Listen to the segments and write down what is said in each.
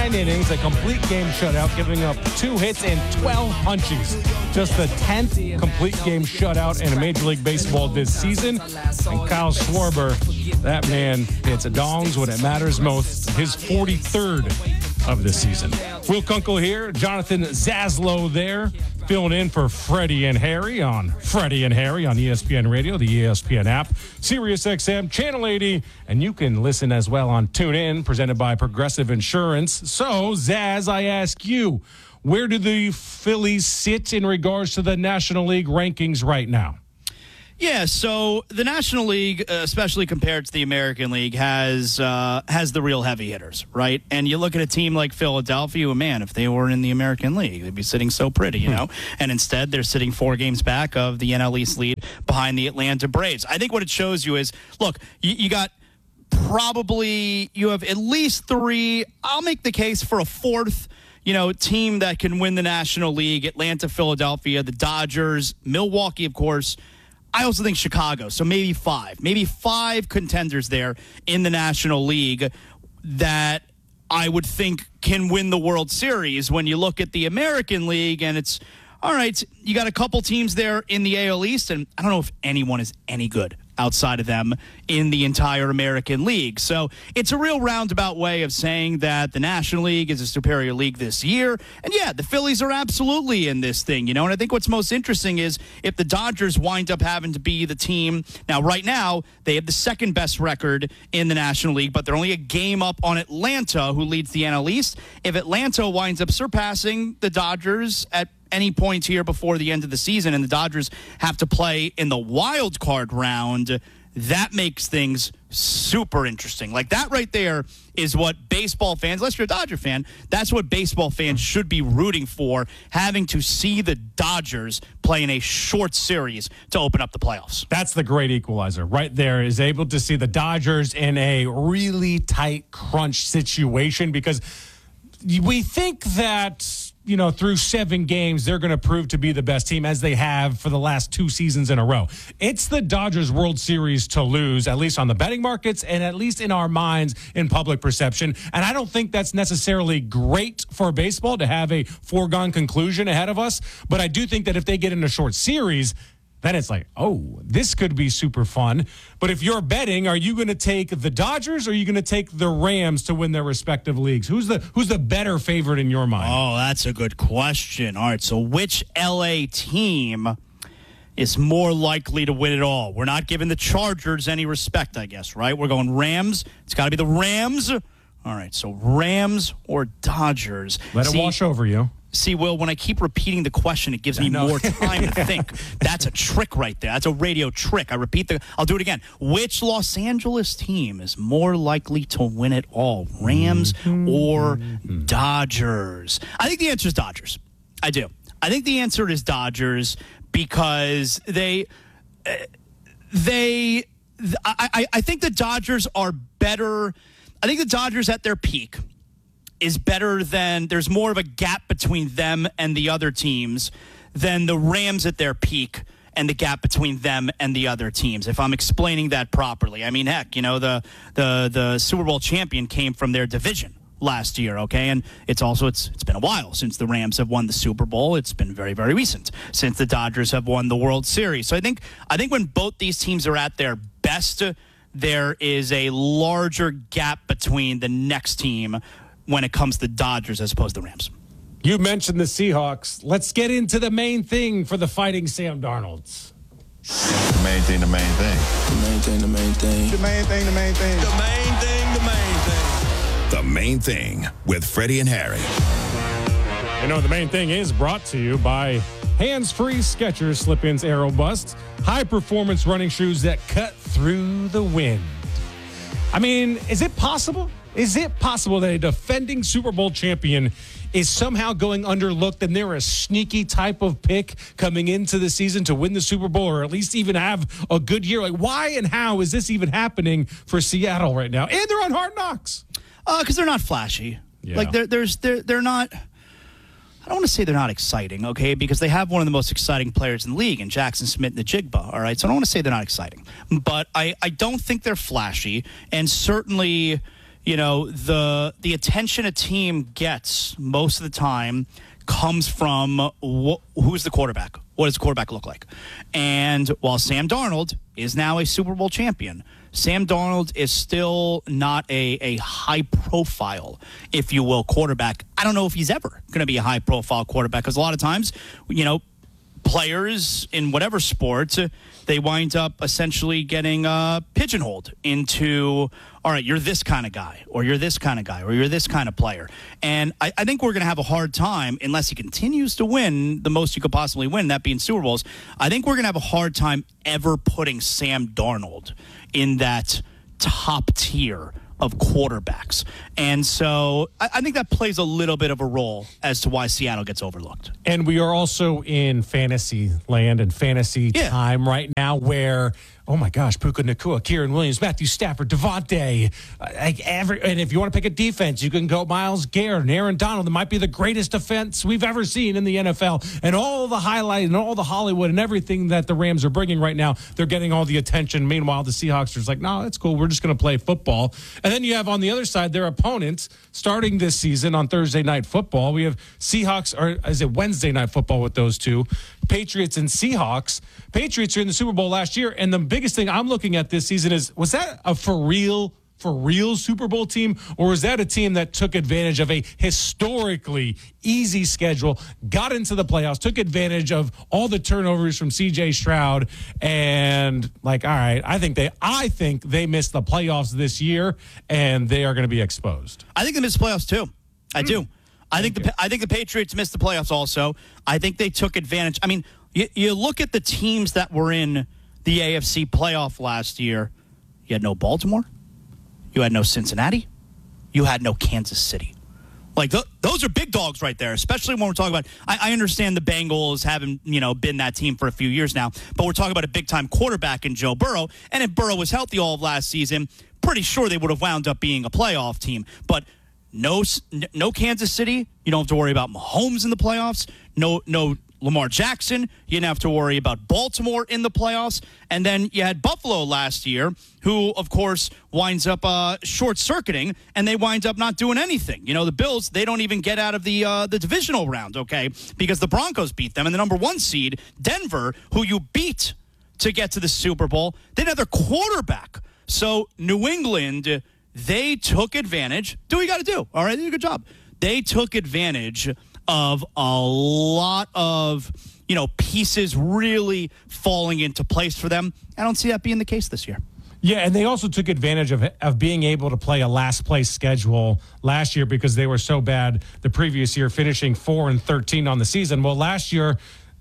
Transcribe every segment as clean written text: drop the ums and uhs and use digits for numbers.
9 innings, a complete game shutout, giving up 2 hits and 12 punches. Just the 10th complete game shutout in Major League Baseball this season. And Kyle Schwarber, that man hits dongs when it matters most. His 43rd of this season. Will Kunkel here, Jonathan Zaslow there, filling in for Freddie and Harry on ESPN Radio, the ESPN app, SiriusXM, Channel 80, and you can listen as well on TuneIn, presented by Progressive Insurance. So, Zaz, I ask you, where do the Phillies sit in regards to the National League rankings right now? Yeah, so the National League, especially compared to the American League, has the real heavy hitters, right? And you look at a team like Philadelphia, well, man, if they were in the American League, they'd be sitting so pretty, you know? And instead, they're sitting 4 games back of the NL East lead behind the Atlanta Braves. I think what it shows you is, look, you have at least 3. I'll make the case for a 4th, team that can win the National League. Atlanta, Philadelphia, the Dodgers, Milwaukee, of course. I also think Chicago, so maybe 5 contenders there in the National League that I would think can win the World Series. When you look at the American League, and it's, all right, you got a couple teams there in the AL East, and I don't know if anyone is any good outside of them in the entire American League. So it's a real roundabout way of saying that the National League is a superior league this year. And yeah, the Phillies are absolutely in this thing, and I think what's most interesting is if the Dodgers wind up having to be the team. Now, right now, they have the 2nd best record in the National League, but they're only a game up on Atlanta, who leads the NL East. If Atlanta winds up surpassing the Dodgers at any point here before the end of the season, and the Dodgers have to play in the wild card round, that makes things super interesting. Like, that right there is what baseball fans, unless you're a Dodger fan, that's what baseball fans should be rooting for, having to see the Dodgers play in a short series to open up the playoffs. That's the great equalizer right there, is able to see the Dodgers in a really tight crunch situation, because we think that through 7 games, they're going to prove to be the best team, as they have for the last 2 seasons in a row. It's the Dodgers World Series to lose, at least on the betting markets and at least in our minds in public perception. And I don't think that's necessarily great for baseball to have a foregone conclusion ahead of us. But I do think that if they get in a short series, then it's like, oh, this could be super fun. But if you're betting, are you going to take the Dodgers or are you going to take the Rams to win their respective leagues? Who's the better favorite in your mind? Oh, that's a good question. All right, so which LA team is more likely to win it all? We're not giving the Chargers any respect, I guess, right? We're going Rams. It's got to be the Rams. All right, so Rams or Dodgers? Let it wash over you. See, Will, when I keep repeating the question, it gives me more time to think. That's a trick right there. That's a radio trick. I'll do it again. Which Los Angeles team is more likely to win it all? Rams or Dodgers? I think the answer is Dodgers. I do. I think the answer is Dodgers because I think the Dodgers are better. I think the Dodgers at their peak is better than, there's more of a gap between them and the other teams than the Rams at their peak and the gap between them and the other teams, if I'm explaining that properly. I mean, heck, the Super Bowl champion came from their division last year, okay? And it's been a while since the Rams have won the Super Bowl. It's been very, very recent since the Dodgers have won the World Series. So I think when both these teams are at their best, there is a larger gap between the next team when it comes to the Dodgers as opposed to the Rams. You mentioned the Seahawks. Let's get into the main thing for the Fighting Sam Darnolds. The main thing. The main thing with Freddie and Harry. The main thing is brought to you by hands-free Skechers Slip-ins Aero Bust, high-performance running shoes that cut through the wind. I mean, is it possible? Is it possible that a defending Super Bowl champion is somehow going underlooked and they're a sneaky type of pick coming into the season to win the Super Bowl or at least even have a good year? Like, why and how is this even happening for Seattle right now? And they're on Hard Knocks. Because they're not flashy. Yeah. Like, they're not... I don't want to say they're not exciting, okay, because they have one of the most exciting players in the league in Jackson Smith-Njigba, all right? So I don't want to say they're not exciting. But I don't think they're flashy, and certainly, the attention a team gets most of the time comes from who's the quarterback. What does the quarterback look like? And while Sam Darnold is now a Super Bowl champion, Sam Darnold is still not a high-profile, if you will, quarterback. I don't know if he's ever going to be a high-profile quarterback because a lot of times, players in whatever sport, they wind up essentially getting pigeonholed into, all right, you're this kind of guy, or you're this kind of guy, or you're this kind of player. And I think we're going to have a hard time, unless he continues to win the most you could possibly win, that being Super Bowls. I think we're going to have a hard time ever putting Sam Darnold in that top tier of quarterbacks. And so I think that plays a little bit of a role as to why Seattle gets overlooked. And we are also in fantasy land and fantasy time right now where, oh my gosh, Puka Nacua, Kieran Williams, Matthew Stafford, Devontae, and if you want to pick a defense, you can go Myles Garrett and Aaron Donald. That might be the greatest defense we've ever seen in the NFL. And all the highlight and all the Hollywood and everything that the Rams are bringing right now, they're getting all the attention. Meanwhile, the Seahawks are just like, no, that's cool. We're just going to play football. And then you have on the other side their opponents starting this season on Thursday Night Football. We have Seahawks, or is it Wednesday Night Football with those two? Patriots and Seahawks. Patriots are in the Super Bowl last year, and the biggest thing I'm looking at this season is, was that a for real Super Bowl team, or was that a team that took advantage of a historically easy schedule, got into the playoffs, took advantage of all the turnovers from C.J. Stroud, and like, all right, I think they missed the playoffs this year, and they are going to be exposed. I think they missed the playoffs too. I do. I think the Patriots missed the playoffs also. I think they took advantage. I mean, you look at the teams that were in the AFC playoff last year. You had no Baltimore. You had no Cincinnati. You had no Kansas City. Like, those are big dogs right there, especially when we're talking about – I understand the Bengals haven't, been that team for a few years now, but we're talking about a big-time quarterback in Joe Burrow. And if Burrow was healthy all of last season, pretty sure they would have wound up being a playoff team. But no Kansas City. You don't have to worry about Mahomes in the playoffs. No Lamar Jackson. You didn't have to worry about Baltimore in the playoffs. And then you had Buffalo last year, who, of course, winds up short-circuiting, and they wind up not doing anything. The Bills, they don't even get out of the divisional round, okay, because the Broncos beat them. And the number one seed, Denver, who you beat to get to the Super Bowl, they didn't have their quarterback. So New England, they took advantage. Do what you got to do. All right, they did a good job. They took advantage of a lot of, pieces really falling into place for them. I don't see that being the case this year. Yeah, and they also took advantage of being able to play a last-place schedule last year because they were so bad the previous year, finishing 4-13 on the season. Well, last year,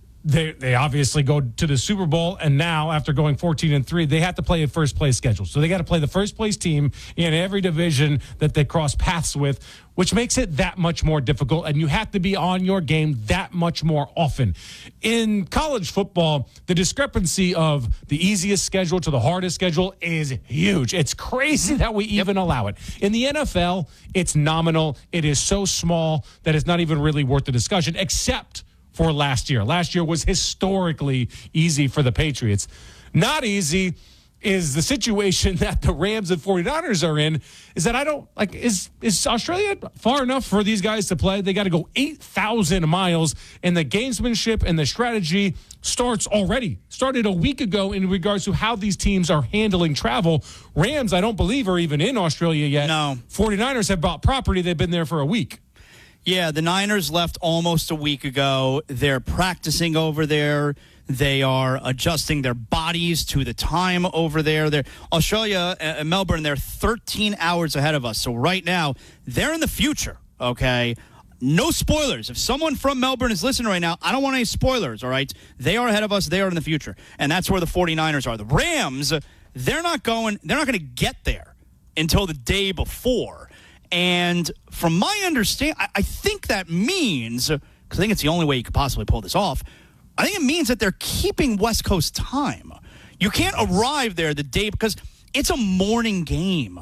they obviously go to the Super Bowl, and now after going 14-3, they have to play a first-place schedule. So they got to play the first-place team in every division that they cross paths with, which makes it that much more difficult, and you have to be on your game that much more often. In college football, the discrepancy of the easiest schedule to the hardest schedule is huge. It's crazy that we even allow it. In the NFL, it's nominal. It is so small that it's not even really worth the discussion, except for last year. Last year was historically easy for the Patriots. Not easy is the situation that the Rams and 49ers are in, is that I don't, like, is Australia far enough for these guys to play? They got to go 8,000 miles, and the gamesmanship and the strategy started a week ago in regards to how these teams are handling travel. Rams, I don't believe, are even in Australia yet. No. 49ers have bought property. They've been there for a week. Yeah, the Niners left almost a week ago. They're practicing over there. They are adjusting their bodies to the time over there. Australia and Melbourne, they're 13 hours ahead of us. So right now, they're in the future, okay? No spoilers. If someone from Melbourne is listening right now, I don't want any spoilers, all right? They are ahead of us. They are in the future. And that's where the 49ers are. The Rams, they're not going to get there until the day before. And from my understanding, I think that means, because I think it's the only way you could possibly pull this off, I think it means that they're keeping West Coast time. You can't arrive there the day, because it's a morning game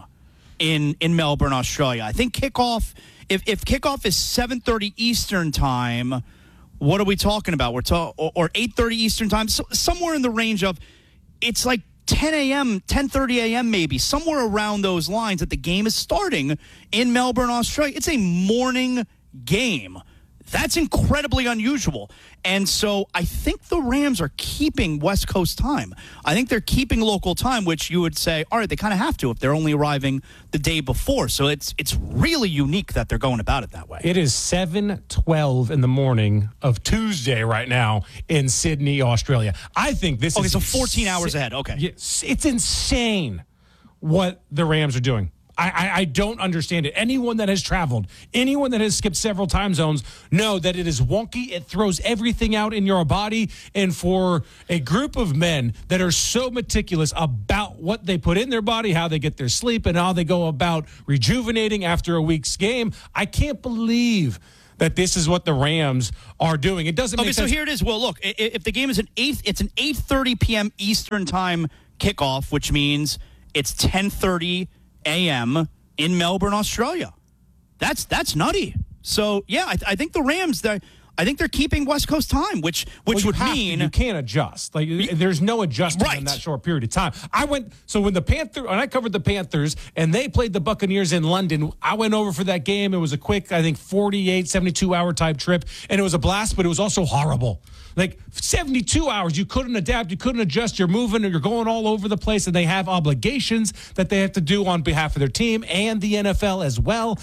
in Melbourne, Australia. I think kickoff, if kickoff is 7:30 Eastern time, what are we talking about? Or 8:30 Eastern time, so somewhere in the range of, it's like 10 a.m., 10:30 a.m. maybe, somewhere around those lines that the game is starting in Melbourne, Australia. It's a morning game. That's incredibly unusual. And so I think the Rams are keeping West Coast time. I think they're keeping local time, which you would say, all right, they kind of have to if they're only arriving the day before. So it's really unique that they're going about it that way. It is 7:12 in the morning of Tuesday right now in Sydney, Australia. I think this is... Okay, so 14 hours ahead. Okay. It's insane what the Rams are doing. I don't understand it. Anyone that has traveled, anyone that has skipped several time zones, know that it is wonky. It throws everything out in your body. And for a group of men that are so meticulous about what they put in their body, how they get their sleep, and how they go about rejuvenating after a week's game, I can't believe that this is what the Rams are doing. It doesn't make sense. Okay, so here it is. Well, look, if the game is it's an 8:30 p.m. Eastern time kickoff, which means it's 10:30 a.m. in Melbourne, Australia. That's nutty. So yeah, I think the Rams, I think they're keeping West Coast time, which would mean you can't adjust. Like there's no adjustment in that short period of time. when I covered the Panthers and they played the Buccaneers in London, I went over for that game. It was a quick, I think 48, 72 hour type trip, and it was a blast, but it was also horrible. Like 72 hours, you couldn't adapt, you couldn't adjust, you're moving, or you're going all over the place, and they have obligations that they have to do on behalf of their team and the NFL as well.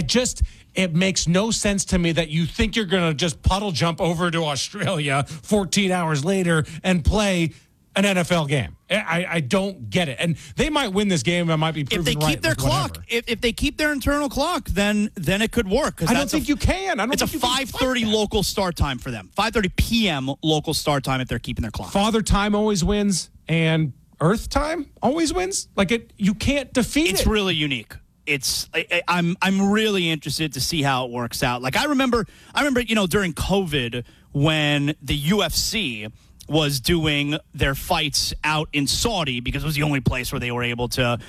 It makes no sense to me that you think you're going to just puddle jump over to Australia 14 hours later and play an NFL game. I don't get it. And they might win this game. I might be proven right. If they keep their clock, if they keep their internal clock, then it could work. I don't think you can. It's a 5:30 local start time for them. 5:30 p.m. local start time if they're keeping their clock. Father time always wins, and Earth time always wins. You can't defeat it. It's really unique. I'm really interested to see how it works out. Like I remember, during COVID when the UFC was doing their fights out in Saudi because it was the only place where they were able to,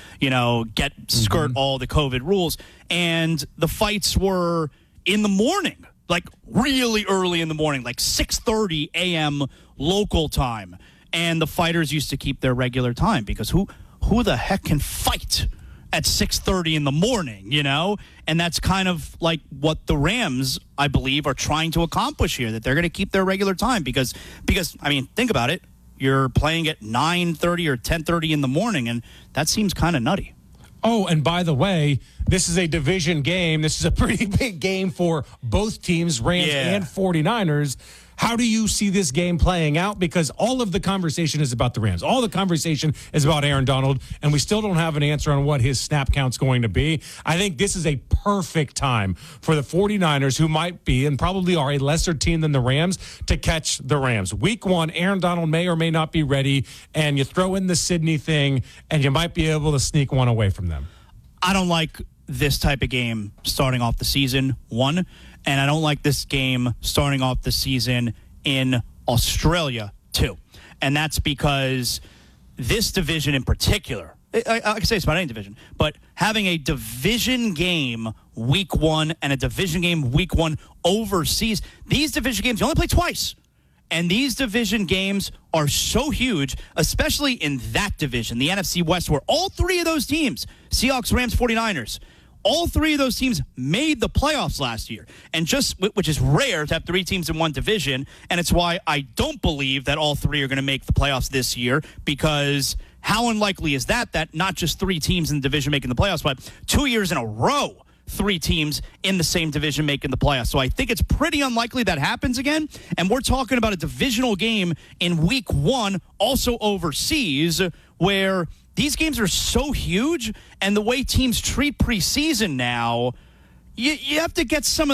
skirt all the COVID rules. And the fights were in the morning, like really early in the morning, like 6:30 a.m. local time. And the fighters used to keep their regular time because who the heck can fight at 6:30 in the morning, And that's kind of like what the Rams, I believe, are trying to accomplish here, that they're going to keep their regular time because I mean, think about it. You're playing at 9:30 or 10:30 in the morning, and that seems kind of nutty. Oh, and by the way, this is a division game. This is a pretty big game for both teams, Rams and 49ers. How do you see this game playing out? Because all of the conversation is about the Rams. All the conversation is about Aaron Donald, and we still don't have an answer on what his snap count's going to be. I think this is a perfect time for the 49ers, who might be and probably are a lesser team than the Rams, to catch the Rams. Week 1, Aaron Donald may or may not be ready, and you throw in the Sydney thing, and you might be able to sneak one away from them. I don't like this type of game starting off the season, one. And I don't like this game starting off the season in Australia, too. And that's because this division in particular, I can say it's about any division, but having a division game week 1 and a division game week 1 overseas, these division games, you only play twice. And these division games are so huge, especially in that division, the NFC West, where all three of those teams, Seahawks, Rams, 49ers, all three of those teams made the playoffs last year, and which is rare to have three teams in one division, and it's why I don't believe that all three are going to make the playoffs this year, because how unlikely is that not just three teams in the division making the playoffs, but 2 years in a row, three teams in the same division making the playoffs. So I think it's pretty unlikely that happens again, and we're talking about a divisional game in week 1, also overseas, where these games are so huge, and the way teams treat preseason now, you have to get some of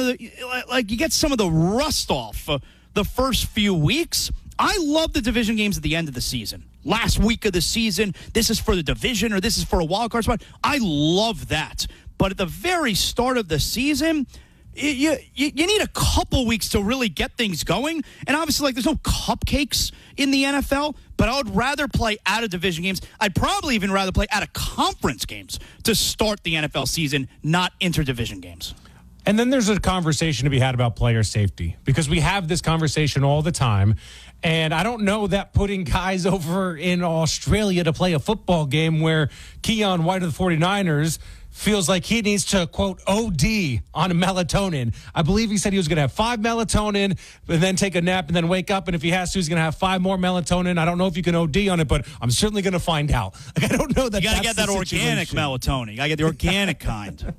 the rust off the first few weeks. I love the division games at the end of the season. Last week of the season, this is for the division or this is for a wild card spot. I love that. But at the very start of the season, you need a couple weeks to really get things going. And obviously, there's no cupcakes in the NFL, but I would rather play out of division games. I'd probably even rather play out of conference games to start the NFL season, not interdivision games. And then there's a conversation to be had about player safety, because we have this conversation all the time. And I don't know that putting guys over in Australia to play a football game where Keon White of the 49ers feels like he needs to, quote, OD on melatonin. I believe he said he was going to have 5 melatonin and then take a nap and then wake up. And if he has to, he's going to have 5 more melatonin. I don't know if you can OD on it, but I'm certainly going to find out. Like, I don't know that You got to get that organic situation. melatonin. You got to get the organic kind.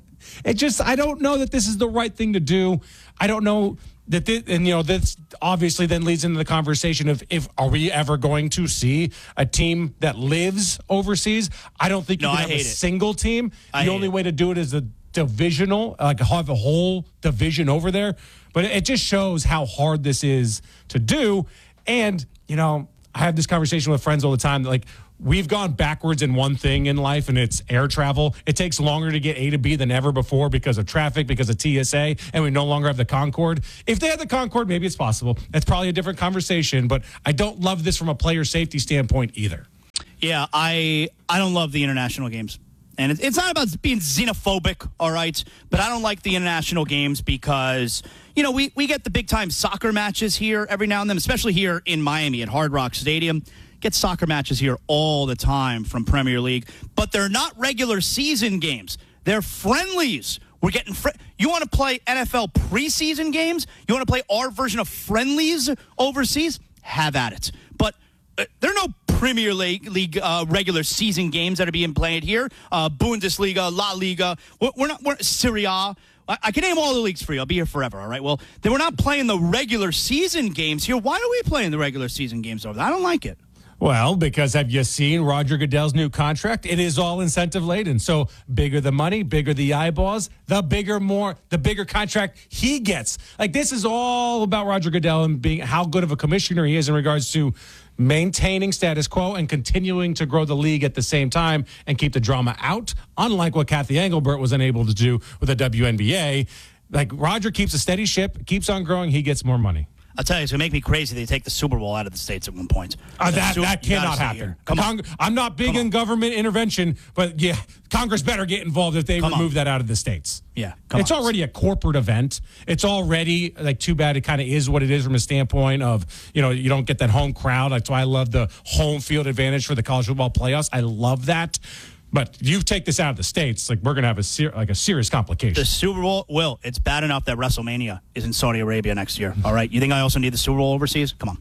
I don't know that this is the right thing to do. I don't know that this obviously then leads into the conversation of are we ever going to see a team that lives overseas? I don't think you can have a single team. The only way to do it is a divisional, like have a whole division over there. But it just shows how hard this is to do. And, I have this conversation with friends all the time that, like, we've gone backwards in one thing in life, and it's air travel. It takes longer to get A to B than ever before because of traffic, because of TSA, and we no longer have the Concorde. If they had the Concorde, maybe it's possible. That's probably a different conversation, but I don't love this from a player safety standpoint either. Yeah, I don't love the international games. And it's not about being xenophobic, all right? But I don't like the international games because, we get the big-time soccer matches here every now and then, especially here in Miami at Hard Rock Stadium. Get soccer matches here all the time from Premier League, but they're not regular season games. They're friendlies. We're getting you want to play NFL preseason games? You want to play our version of friendlies overseas? Have at it. But there are no Premier League regular season games that are being played here. Bundesliga, La Liga. We're Serie A. I can name all the leagues for you. I'll be here forever, all right? Well, then we're not playing the regular season games here. Why are we playing the regular season games over there? I don't like it. Well, because have you seen Roger Goodell's new contract? It is all incentive laden. So bigger the money, bigger the eyeballs, the bigger contract he gets. Like, this is all about Roger Goodell and being how good of a commissioner he is in regards to maintaining status quo and continuing to grow the league at the same time and keep the drama out, unlike what Kathy Engelbert was unable to do with the WNBA. Like, Roger keeps a steady ship, keeps on growing, he gets more money. I'll tell you, it's going to make me crazy they take the Super Bowl out of the States at one point. That cannot happen. Come on. I'm not big in government intervention, but yeah, Congress better get involved if they remove that out of the States. Yeah, it's already a corporate event. It's already, like, too bad it kind of is what it is from a standpoint of, you don't get that home crowd. That's why I love the home field advantage for the college football playoffs. I love that. But you take this out of the States, like, we're going to have a serious complication. The Super Bowl, it's bad enough that WrestleMania is in Saudi Arabia next year. All right? You think I also need the Super Bowl overseas? Come on.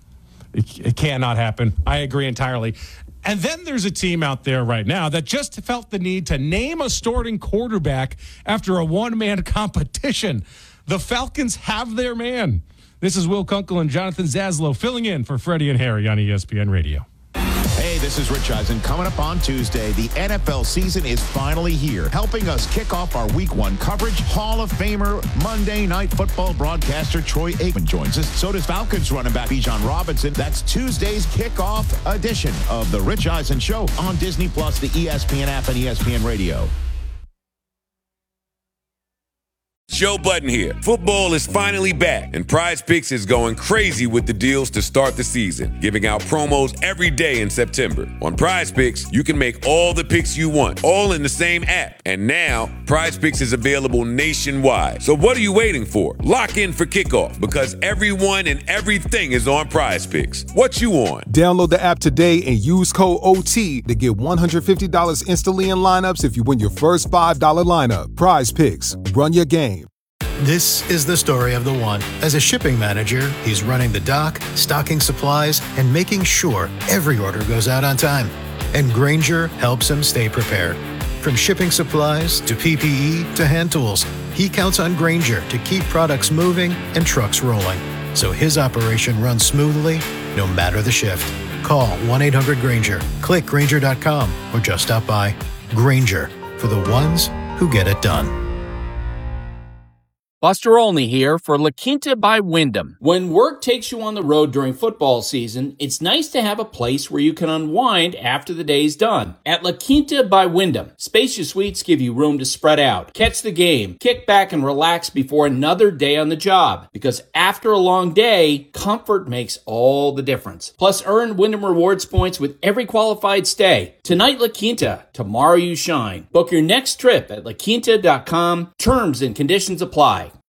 It cannot happen. I agree entirely. And then there's a team out there right now that just felt the need to name a starting quarterback after a one-man competition. The Falcons have their man. This is Will Kunkel and Jonathan Zaslow filling in for Freddie and Harry on ESPN Radio. Hey, this is Rich Eisen. Coming up on Tuesday, the NFL season is finally here. Helping us kick off our Week 1 coverage, Hall of Famer, Monday Night Football broadcaster Troy Aikman joins us. So does Falcons running back Bijan Robinson. That's Tuesday's kickoff edition of the Rich Eisen Show on Disney+, the ESPN app, and ESPN Radio. Joe Budden here. Football is finally back, and Prize Picks is going crazy with the deals to start the season, giving out promos every day in September. On Prize Picks, you can make all the picks you want, all in the same app. And now, Prize Picks is available nationwide. So what are you waiting for? Lock in for kickoff, because everyone and everything is on Prize Picks. What you on? Download the app today and use code OT to get $150 instantly in lineups if you win your first $5 lineup. Prize Picks. Run your game. This is the story of the one. As a shipping manager, he's running the dock, stocking supplies, and making sure every order goes out on time. And Grainger helps him stay prepared. From shipping supplies to PPE to hand tools, he counts on Grainger to keep products moving and trucks rolling, so his operation runs smoothly no matter the shift. Call 1-800-GRAINGER, click Grainger.com, or just stop by. Grainger, for the ones who get it done. Buster Olney here for La Quinta by Wyndham. When work takes you on the road during football season, it's nice to have a place where you can unwind after the day's done. At La Quinta by Wyndham, spacious suites give you room to spread out, catch the game, kick back and relax before another day on the job. Because after a long day, comfort makes all the difference. Plus, earn Wyndham Rewards points with every qualified stay. Tonight, La Quinta. Tomorrow, you shine. Book your next trip at LaQuinta.com. Terms and conditions apply.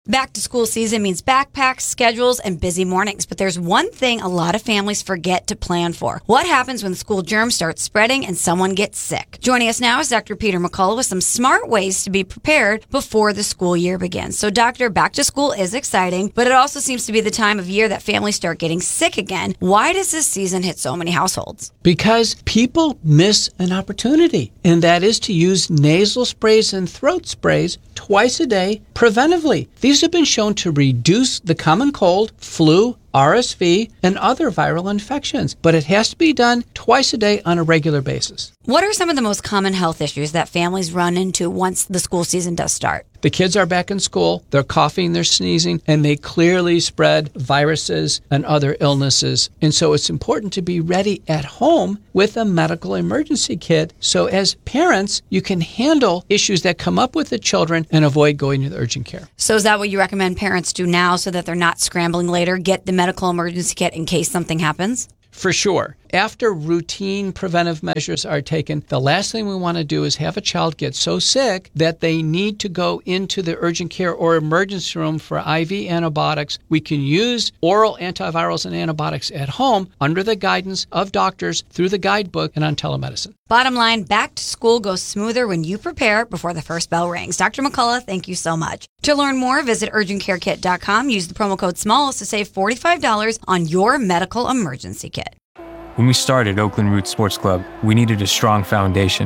Back to school season means backpacks, schedules, and busy mornings. But there's one thing a lot of families forget to plan for. What happens when school germs start spreading and someone gets sick? Joining us now is Dr. Peter McCullough with some smart ways to be prepared before the school year begins. So, Doctor, back to school is exciting, but it also seems to be the time of year that families start getting sick again. Why does this season hit so many households? Because people miss an opportunity, and that is to use nasal sprays and throat sprays twice a day preventively. These have been shown to reduce the common cold, flu, RSV, and other viral infections, but it has to be done twice a day on a regular basis. What are some of the most common health issues that families run into once the school season does start? The kids are back in school, they're coughing, they're sneezing, and they clearly spread viruses and other illnesses. And so it's important to be ready at home with a medical emergency kit. So as parents, you can handle issues that come up with the children and avoid going to the urgent care. So is that what you recommend parents do now so that they're not scrambling later? Get the medical emergency kit in case something happens? For sure. After routine preventive measures are taken, the last thing we want to do is have a child get so sick that they need to go into the urgent care or emergency room for IV antibiotics. We can use oral antivirals and antibiotics at home under the guidance of doctors through the guidebook and on telemedicine. Bottom line, back to school goes smoother when you prepare before the first bell rings. Dr. McCullough, thank you so much. To learn more, visit urgentcarekit.com. Use the promo code SMALLS to save $45 on your medical emergency kit. When we started Oakland Roots Sports Club, we needed a strong foundation.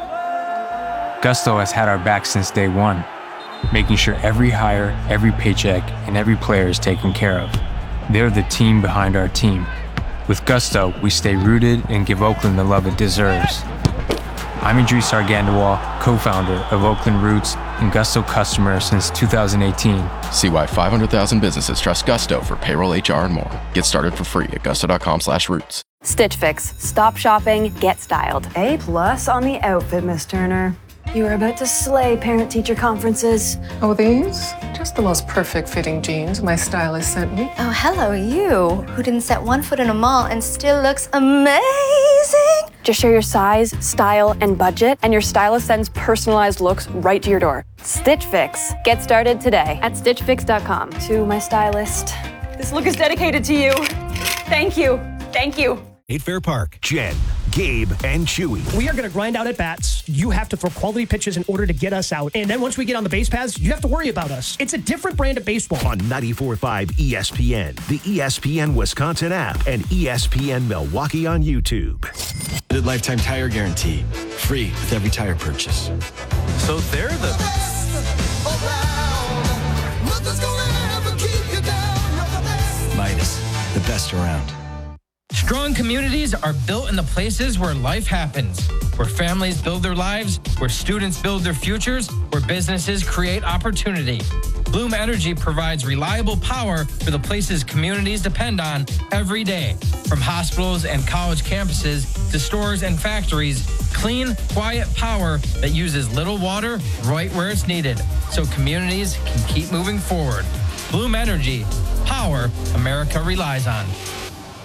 Gusto has had our back since day one, making sure every hire, every paycheck, and every player is taken care of. They're the team behind our team. With Gusto, we stay rooted and give Oakland the love it deserves. I'm Idris Argandawal, co-founder of Oakland Roots and Gusto customer since 2018. See why 500,000 businesses trust Gusto for payroll, HR, and more. Get started for free at gusto.com/roots. Stitch Fix. Stop shopping, get styled. A+ on the outfit, Miss Turner. You are about to slay parent-teacher conferences. Oh, these? Just the most perfect fitting jeans my stylist sent me. Oh, hello, you, who didn't set one foot in a mall and still looks amazing. Just share your size, style, and budget, and your stylist sends personalized looks right to your door. Stitch Fix. Get started today at stitchfix.com. To my stylist. This look is dedicated to you. Thank you. Thank you. At Fair Park, Jen, Gabe, and Chewy. We are going to grind out at bats. You have to throw quality pitches in order to get us out. And then once we get on the base paths, you have to worry about us. It's a different brand of baseball. On 94.5 ESPN, the ESPN Wisconsin app, and ESPN Milwaukee on YouTube. Lifetime tire guarantee. Free with every tire purchase. So they're the best around. Nothing's gonna ever keep you down. You're the best. Midas, the best around. Strong communities are built in the places where life happens, where families build their lives, where students build their futures, where businesses create opportunity. Bloom Energy provides reliable power for the places communities depend on every day. From hospitals and college campuses to stores and factories, clean, quiet power that uses little water right where it's needed, so communities can keep moving forward. Bloom Energy, power America relies on.